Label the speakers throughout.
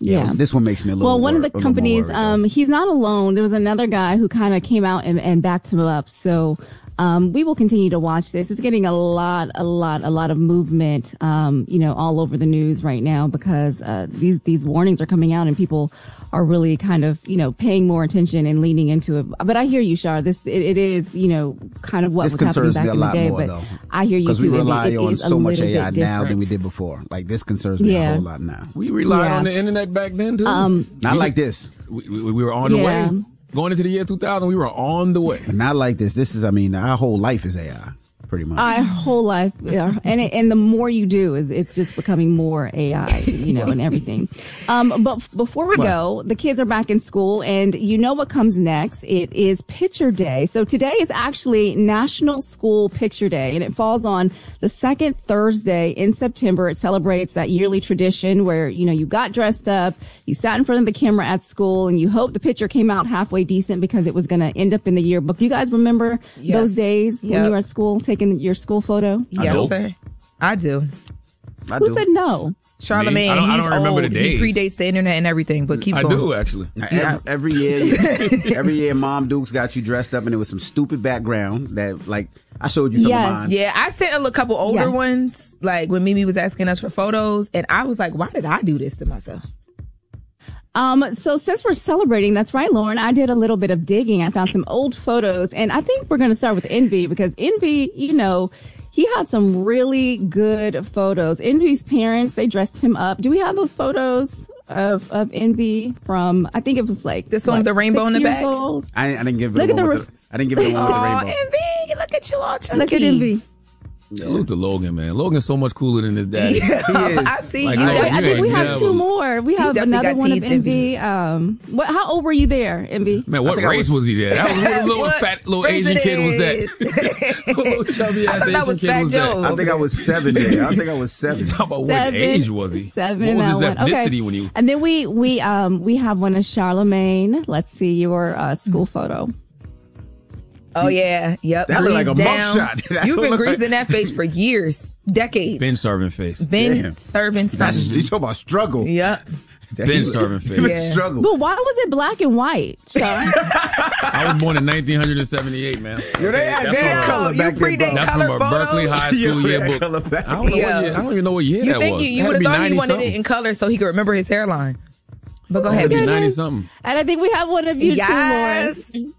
Speaker 1: Yeah.
Speaker 2: This one makes me a little.
Speaker 1: Well, one of the companies, he's not alone. There was another guy who kind of came out and backed him up. So, we will continue to watch this. It's getting a lot of movement, all over the news right now because, these warnings are coming out and people are really kind of, paying more attention and leaning into it. But I hear you, Shar. It is, kind of what was happening back in the day. But though. I hear you too.
Speaker 2: Because we rely on so much AI now than we did before. Like this concerns me a whole lot now.
Speaker 3: We relied on the internet back then too.
Speaker 2: Not like this.
Speaker 3: We were on the way. Going into the year 2000, we were on the way.
Speaker 2: Not like this. This is, our whole life is AI. Pretty much.
Speaker 1: Our whole life, yeah. And the more you do, it's just becoming more AI, and everything. But before we go, the kids are back in school, and you know what comes next? It is Picture Day. So today is actually National School Picture Day, and it falls on the second Thursday in September. It celebrates that yearly tradition where you got dressed up, you sat in front of the camera at school, and you hope the picture came out halfway decent because it was going to end up in the yearbook. Do you guys remember those days when you were at school taking your school photo?
Speaker 4: Yes, sir. I do.
Speaker 1: Who said no?
Speaker 4: Charlamagne.
Speaker 3: I don't remember the days.
Speaker 4: He predates the internet and everything, but keep going.
Speaker 3: I do, actually.
Speaker 2: Now, every year, Mom Dukes got you dressed up and it was some stupid background that, like, I showed you some of mine.
Speaker 4: Yeah, I sent a couple older ones, like when Mimi was asking us for photos, and I was like, why did I do this to myself?
Speaker 1: So since we're celebrating, that's right, Lauren, I did a little bit of digging. I found some old photos, and I think we're going to start with Envy because Envy, he had some really good photos. Envy's parents, they dressed him up. Do we have those photos of Envy from, I think it was like
Speaker 4: this one with the rainbow in the back?
Speaker 2: I didn't give it the one with the rainbow.
Speaker 4: Envy, look at you all chunky.
Speaker 1: Look at Envy.
Speaker 3: Salute to Logan, man. Logan's so much cooler than his daddy.
Speaker 2: He is.
Speaker 4: I see.
Speaker 3: Like,
Speaker 1: I think we have two more. We have another one of Envy. How old were you there, Envy?
Speaker 3: Man, what race was he there? That was what little fat little Asian kid was that? Little chubby ass Asian kid was that?
Speaker 2: I think I was 7 there. I think I was 7.
Speaker 3: Talk about what age was he?
Speaker 1: 7.
Speaker 3: What was his ethnicity when he?
Speaker 1: And then we have one of Charlamagne. Let's see your school photo.
Speaker 4: Oh, yeah. Yep.
Speaker 2: That looked like a mugshot.
Speaker 4: You've been greasing that face for years, decades.
Speaker 3: Ben serving face.
Speaker 4: Ben serving something.
Speaker 2: You talking about struggle.
Speaker 4: Yep.
Speaker 3: Ben serving face.
Speaker 2: Struggle.
Speaker 1: But why was it black and white, Sean?
Speaker 3: I was born in 1978, man.
Speaker 2: Yo, they had color back then.
Speaker 3: That's from a Berkeley High School yearbook. I don't even know what year that was.
Speaker 4: You would have thought he wanted it in color so he could remember his hairline. But go ahead.
Speaker 3: It'd be 90-something.
Speaker 1: And I think we have one of you too, Lauren.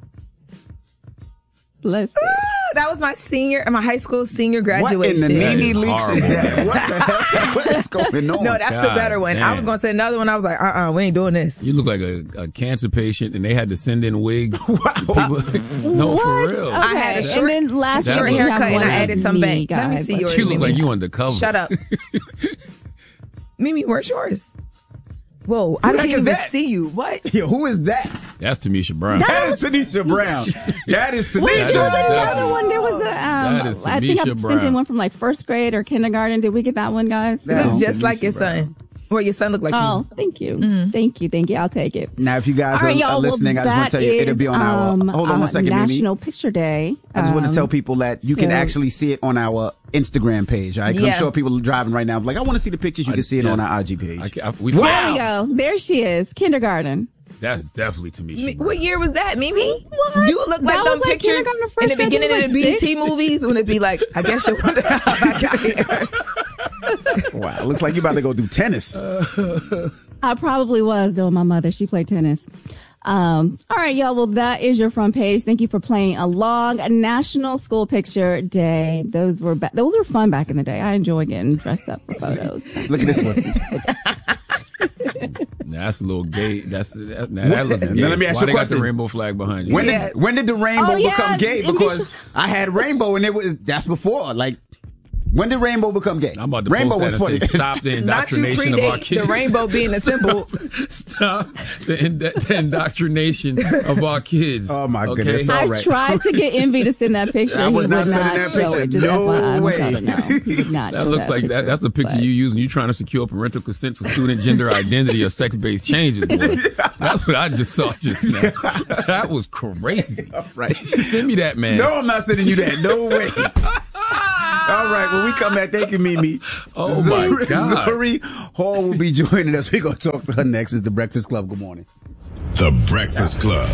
Speaker 1: Let's see.
Speaker 4: That was my high school senior graduation.
Speaker 2: What in the Nene Leaks is that? What the hell? What is going on?
Speaker 4: No, that's the better one.
Speaker 3: Damn.
Speaker 4: I was going to say another one. I was like, we ain't doing this.
Speaker 3: You look like a cancer patient, and they had to send in wigs.
Speaker 2: Wow.
Speaker 3: No, for real.
Speaker 1: Okay.
Speaker 4: I had a short haircut, and I added some back. Let me see yours.
Speaker 3: You look like you undercover.
Speaker 4: Shut up. Mimi, where's yours? Whoa, I didn't even see you. What?
Speaker 2: Yo, who is that?
Speaker 3: That's Tamisha Brown.
Speaker 2: That is Tanisha Brown. That is Tanisha.
Speaker 1: Wait, another one. There was
Speaker 3: that is
Speaker 1: I think I
Speaker 3: Tanisha
Speaker 1: sent in
Speaker 3: Brown.
Speaker 1: one from like first grade or kindergarten. Did we get that one, guys?
Speaker 4: You look just like your son. Or your son looked like you.
Speaker 1: Oh, thank you. Mm-hmm. Thank you. I'll take it.
Speaker 2: Now, if you guys are listening, I just want to tell you, it'll be on our, hold on one second,
Speaker 1: National
Speaker 2: Mimi.
Speaker 1: Picture Day.
Speaker 2: I just want to tell people that you can actually see it on our Instagram page. All right? 'Cause I'm sure people are driving right now. Like, I want to see the pictures. You can see it on our IG page.
Speaker 1: There we go. There she is. Kindergarten.
Speaker 3: That's definitely Tamisha Brown.
Speaker 4: What year was that, Mimi?
Speaker 1: What?
Speaker 4: You look like them pictures in the beginning of the BT movies when it'd be like, I guess you wonder how I got here.
Speaker 2: Wow, it looks like you about to go do tennis.
Speaker 1: I probably was, though. My mother, she played tennis. All right, y'all. Well, that is your front page. Thank you for playing along. National School Picture Day. Those were fun back in the day. I enjoy getting dressed up for photos.
Speaker 2: Look at this one.
Speaker 3: That's a little gay. That looks gay.
Speaker 2: Now let me ask you a question.
Speaker 3: Why they got the rainbow flag behind you?
Speaker 2: When did the rainbow become gay? Because I had rainbow and that's before. Like, when did rainbow become gay?
Speaker 3: I'm about to
Speaker 2: rainbow
Speaker 3: post that
Speaker 2: was funny.
Speaker 3: Say, stop the indoctrination of our kids.
Speaker 4: The rainbow being a symbol.
Speaker 3: Stop the indoctrination of our kids.
Speaker 2: Oh my goodness!
Speaker 1: I tried to get Envy to send that picture.
Speaker 2: I was not sending
Speaker 1: that
Speaker 2: picture.
Speaker 1: It. Just
Speaker 2: no way.
Speaker 1: He did not.
Speaker 3: That looks like that. That's the picture you use when you're trying to secure parental consent for student gender identity or sex-based changes. Boy. That's what I just saw just now. That was crazy.
Speaker 2: Right.
Speaker 3: Send me that, man.
Speaker 2: No, I'm not sending you that. No way. All right, when we come back, thank you, Mimi.
Speaker 3: Oh, my God.
Speaker 2: Zuri Hall will be joining us. We're going to talk to her next. It's The Breakfast Club. Good morning.
Speaker 5: The Breakfast Club.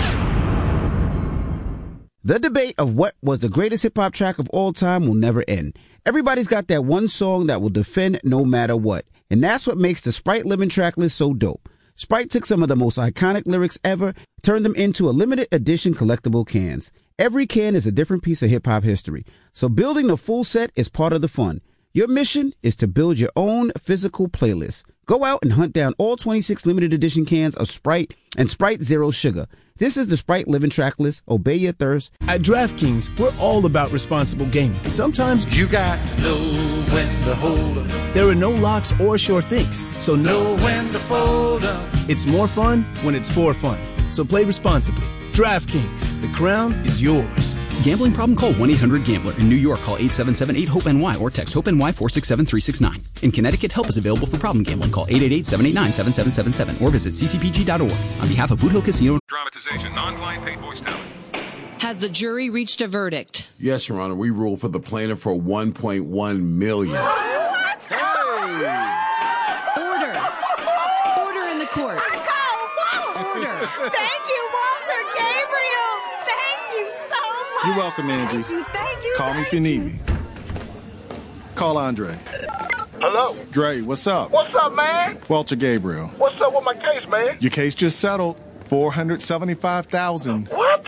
Speaker 2: The debate of what was the greatest hip-hop track of all time will never end. Everybody's got that one song that will defend no matter what. And that's what makes the Sprite Living track list so dope. Sprite took some of the most iconic lyrics ever, turned them into a limited edition collectible cans. Every can is a different piece of hip-hop history. So building the full set is part of the fun. Your mission is to build your own physical playlist. Go out and hunt down all 26 limited edition cans of Sprite and Sprite Zero Sugar. This is the Sprite Living track list. Obey your thirst.
Speaker 6: At DraftKings, we're all about responsible gaming. Sometimes
Speaker 7: you got to know when to hold up.
Speaker 6: There are no locks or sure things, so
Speaker 7: know when to fold up.
Speaker 6: It's more fun when it's for fun. So play responsibly. DraftKings, the crown is yours.
Speaker 8: Gambling problem? Call 1-800-GAMBLER. In New York, call 877-8-HOPE-NY or text HOPE-NY 467-369. In Connecticut, help is available for problem gambling. Call 888-789-7777 or visit ccpg.org. On behalf of Boot Hill Casino.
Speaker 9: Dramatization, non-client paid voice talent.
Speaker 10: Has the jury reached a verdict?
Speaker 5: Yes, Your Honor. We ruled for the plaintiff for $1.1 million.
Speaker 10: What? Hey! Order in the court. Order.
Speaker 11: Thank you, Walter Gabriel. Thank you so much.
Speaker 12: You're welcome, Angie.
Speaker 11: Thank you.
Speaker 12: Call me if you need me. Call Andre.
Speaker 13: Hello?
Speaker 12: Dre, what's up?
Speaker 13: What's up, man?
Speaker 12: Walter Gabriel.
Speaker 13: What's up with my case, man?
Speaker 12: Your case just settled. $475,000.
Speaker 13: What?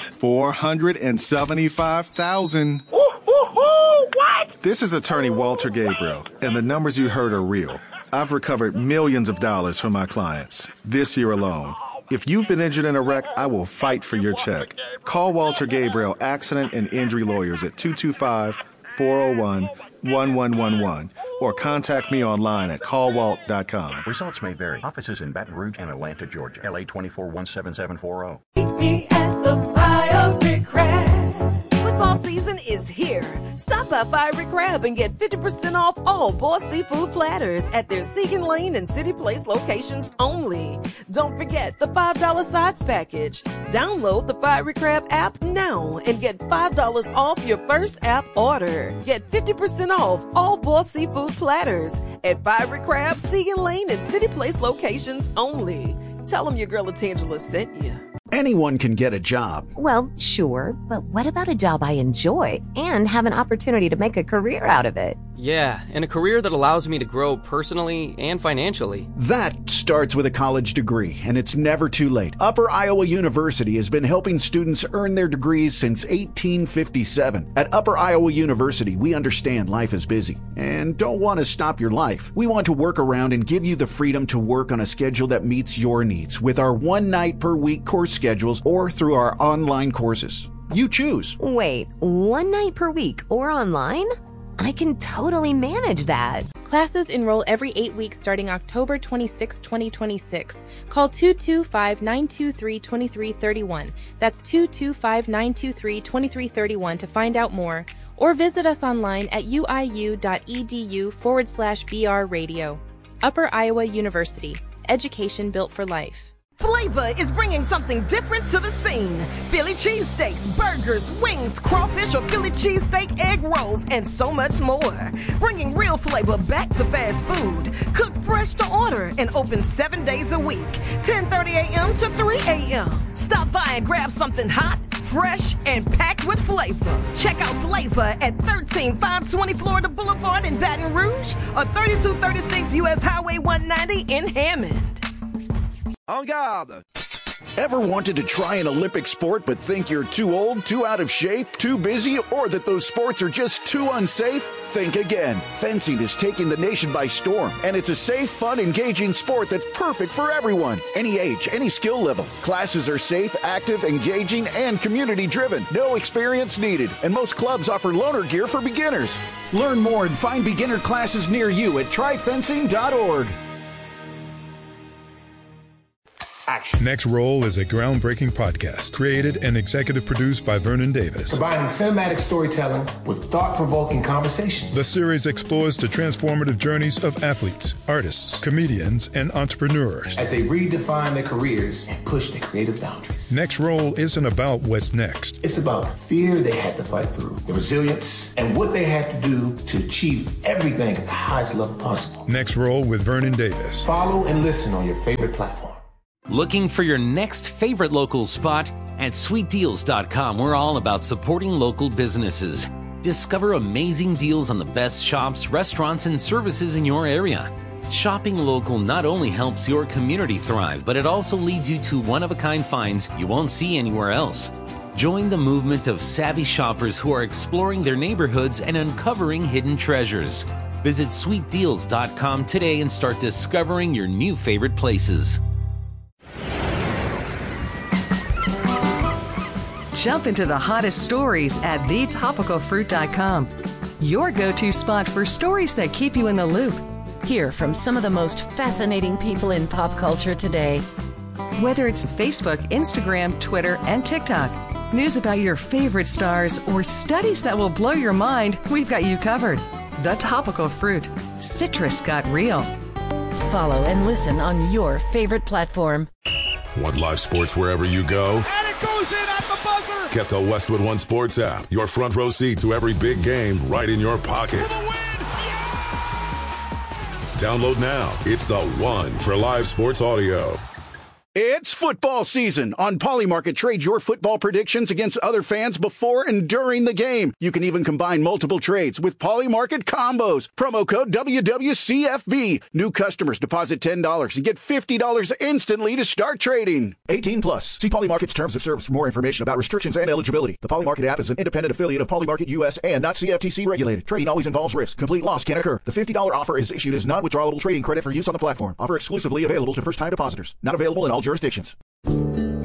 Speaker 12: $475,000.
Speaker 13: What?
Speaker 12: This is attorney Walter Gabriel, and the numbers you heard are real. I've recovered millions of dollars from my clients this year alone. If you've been injured in a wreck, I will fight for your check. Call Walter Gabriel Accident and Injury Lawyers at 225-401-1111 or contact me online at callwalt.com.
Speaker 14: Results may vary. Offices in Baton Rouge and Atlanta, Georgia. LA 2417740.
Speaker 11: Meet me at the Fiery Crab. Football season is here. Stop by Fiery Crab and get 50% off all Boss Seafood platters at their Segan Lane and City Place locations only. Don't forget the $5 sides package. Download the Fiery Crab app now and get $5 off your first app order. Get 50% off all Boss Seafood platters at Fiery Crab, Segan Lane, and City Place locations only. Tell them your girl Latangela sent you.
Speaker 15: Anyone can get a job.
Speaker 16: Well, sure, but what about a job I enjoy and have an opportunity to make a career out of it?
Speaker 17: Yeah, and a career that allows me to grow personally and financially.
Speaker 15: That starts with a college degree, and it's never too late. Upper Iowa University has been helping students earn their degrees since 1857. At Upper Iowa University, we understand life is busy and don't want to stop your life. We want to work around and give you the freedom to work on a schedule that meets your needs with our 1 night per week course schedules or through our online courses. You choose.
Speaker 16: Wait, 1 night per week or online? I can totally manage that.
Speaker 18: Classes enroll every 8 weeks starting October 26, 2026. Call 225-923-2331. That's 225-923-2331 to find out more. Or visit us online at uiu.edu/BR Radio. Upper Iowa University. Education built for life.
Speaker 11: Flavor is bringing something different to the scene. Philly cheesesteaks, burgers, wings, crawfish or Philly cheesesteak egg rolls, and so much more. Bringing real flavor back to fast food. Cooked fresh to order and open 7 days a week. 10:30 a.m. to 3 a.m. Stop by and grab something hot, fresh, and packed with flavor. Check out Flavor at 13520 Florida Boulevard in Baton Rouge or 3236 U.S. Highway 190 in Hammond.
Speaker 15: En garde! Ever wanted to try an Olympic sport but think you're too old, too out of shape, too busy, or that those sports are just too unsafe? Think again. Fencing is taking the nation by storm, and it's a safe, fun, engaging sport that's perfect for everyone. Any age, any skill level. Classes are safe, active, engaging, and community-driven. No experience needed, and most clubs offer loaner gear for beginners. Learn more and find beginner classes near you at tryfencing.org.
Speaker 13: action.
Speaker 19: Next Roll is a groundbreaking podcast created and executive produced by Vernon Davis.
Speaker 20: Combining cinematic storytelling with thought-provoking conversations.
Speaker 19: The series explores the transformative journeys of athletes, artists, comedians, and entrepreneurs
Speaker 20: as they redefine their careers and push their creative boundaries.
Speaker 19: Next Roll isn't about what's next.
Speaker 20: It's about the fear they had to fight through, the resilience, and what they had to do to achieve everything at the highest level possible.
Speaker 19: Next Roll with Vernon Davis.
Speaker 20: Follow and listen on your favorite platform.
Speaker 21: Looking for your next favorite local spot? At sweetdeals.com, we're all about supporting local businesses. Discover amazing deals on the best shops, restaurants, and services in your area. Shopping local not only helps your community thrive, but it also leads you to one-of-a-kind finds you won't see anywhere else. Join the movement of savvy shoppers who are exploring their neighborhoods and uncovering hidden treasures. Visit sweetdeals.com today and start discovering your new favorite places.
Speaker 22: Jump into the hottest stories at thetopicalfruit.com. Your go-to spot for stories that keep you in the loop.
Speaker 23: Hear from some of the most fascinating people in pop culture today.
Speaker 22: Whether it's Facebook, Instagram, Twitter, and TikTok, news about your favorite stars, or studies that will blow your mind, we've got you covered. The Topical Fruit. Citrus got real.
Speaker 23: Follow and listen on your favorite platform.
Speaker 24: Want live sports wherever you go?
Speaker 13: And it goes in at the buzzer!
Speaker 24: Get the Westwood One Sports app. Your front row seat to every big game right in your pocket.
Speaker 13: For the win!
Speaker 24: Download now. It's the one for live sports audio.
Speaker 15: It's football season. On Polymarket, trade your football predictions against other fans before and during the game. You can even combine multiple trades with Polymarket combos. Promo code WWCFB. New customers deposit $10 and get $50 instantly to start trading.
Speaker 25: 18 plus. See Polymarket's terms of service for more information about restrictions and eligibility. The Polymarket app is an independent affiliate of Polymarket US and not CFTC regulated. Trading always involves risk. Complete loss can occur. The $50 offer is issued as non-withdrawable trading credit for use on the platform. Offer exclusively available to first-time depositors. Not available in all jurisdictions.